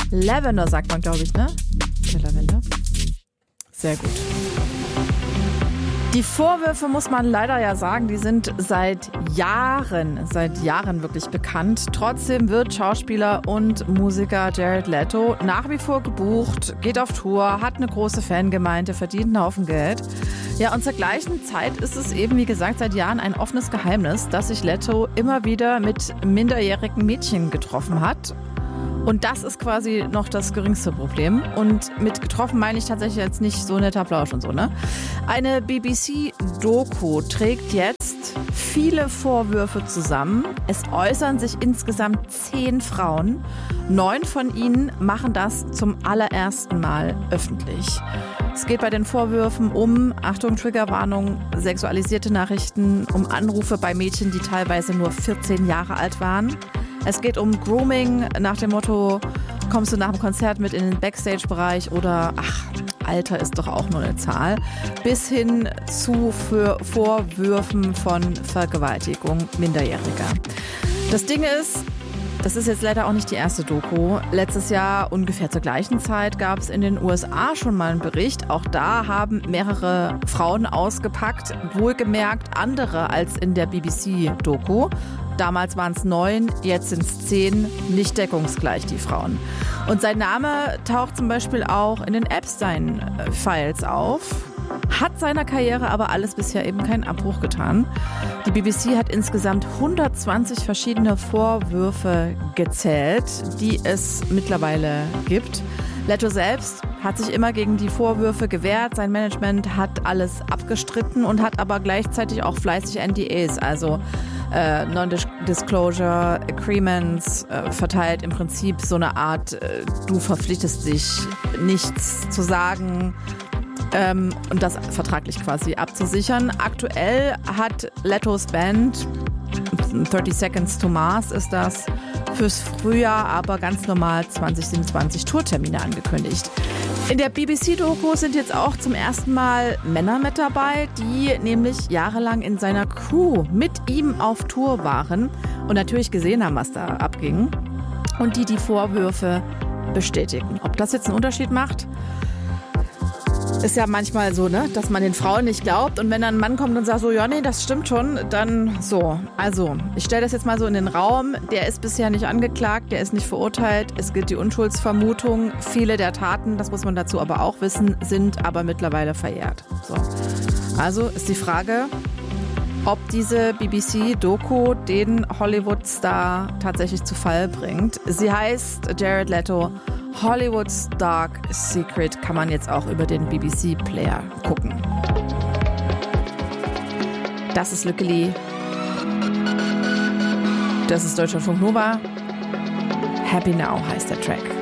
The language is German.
Lavender sagt man, glaube ich, ne? Der Lavender. Sehr gut. Die Vorwürfe, muss man leider ja sagen, die sind seit Jahren wirklich bekannt. Trotzdem wird Schauspieler und Musiker Jared Leto nach wie vor gebucht, geht auf Tour, hat eine große Fangemeinde, verdient einen Haufen Geld. Ja, und zur gleichen Zeit ist es eben, wie gesagt, seit Jahren ein offenes Geheimnis, dass sich Leto immer wieder mit minderjährigen Mädchen getroffen hat. Und das ist quasi noch das geringste Problem. Und mit getroffen meine ich tatsächlich jetzt nicht so netter Plausch und so, ne? Eine BBC-Doku trägt jetzt viele Vorwürfe zusammen. Es äußern sich insgesamt 10 Frauen. 9 von ihnen machen das zum allerersten Mal öffentlich. Es geht bei den Vorwürfen um, Achtung, Triggerwarnung, sexualisierte Nachrichten, um Anrufe bei Mädchen, die teilweise nur 14 Jahre alt waren. Es geht um Grooming nach dem Motto, kommst du nach dem Konzert mit in den Backstage-Bereich oder, ach, Alter ist doch auch nur eine Zahl, bis hin zu Vorwürfen von Vergewaltigung Minderjähriger. Das Ding ist, das ist jetzt leider auch nicht die erste Doku. Letztes Jahr, ungefähr zur gleichen Zeit, gab es in den USA schon mal einen Bericht. Auch da haben mehrere Frauen ausgepackt, wohlgemerkt andere als in der BBC-Doku. Damals waren es 9, jetzt sind es 10, nicht deckungsgleich die Frauen. Und sein Name taucht zum Beispiel auch in den Epstein-Files auf. Hat seiner Karriere aber alles bisher eben keinen Abbruch getan. Die BBC hat insgesamt 120 verschiedene Vorwürfe gezählt, die es mittlerweile gibt. Leto selbst hat sich immer gegen die Vorwürfe gewehrt. Sein Management hat alles abgestritten und hat aber gleichzeitig auch fleißig NDAs, also Non-Disclosure Agreements verteilt. Im Prinzip so eine Art, du verpflichtest dich, nichts zu sagen, und das vertraglich quasi abzusichern. Aktuell hat Letos Band, 30 Seconds to Mars ist das, fürs Frühjahr aber ganz normal 2027 Tourtermine angekündigt. In der BBC-Doku sind jetzt auch zum ersten Mal Männer mit dabei, die nämlich jahrelang in seiner Crew mit ihm auf Tour waren und natürlich gesehen haben, was da abging und die Vorwürfe bestätigen. Ob das jetzt einen Unterschied macht? Ist ja manchmal so, ne, dass man den Frauen nicht glaubt und wenn dann ein Mann kommt und sagt so, ja, nee, das stimmt schon, dann so. Also, ich stelle das jetzt mal so in den Raum, der ist bisher nicht angeklagt, der ist nicht verurteilt, es gilt die Unschuldsvermutung. Viele der Taten, das muss man dazu aber auch wissen, sind aber mittlerweile verjährt. So. Also ist die Frage, ob diese BBC-Doku den Hollywood-Star tatsächlich zu Fall bringt. Sie heißt Jared Leto, Hollywood's Dark Secret, kann man jetzt auch über den BBC-Player gucken. Das ist Lückeli. Das ist Deutschlandfunk Nova. Happy Now heißt der Track.